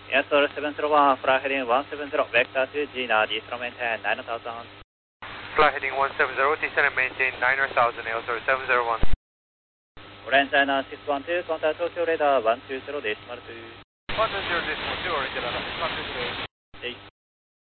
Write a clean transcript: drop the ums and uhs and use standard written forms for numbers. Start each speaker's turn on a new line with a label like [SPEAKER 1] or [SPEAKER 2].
[SPEAKER 1] Yes, sir, 701, fly heading 170, vector to Gina, descend maintain 9000.
[SPEAKER 2] Fly heading 170, descend and maintain 9000, Air 701.
[SPEAKER 1] Orange China 612, contact Tokyo radar 120 decimal 2.
[SPEAKER 2] 120 decimal 2, orange radar 612.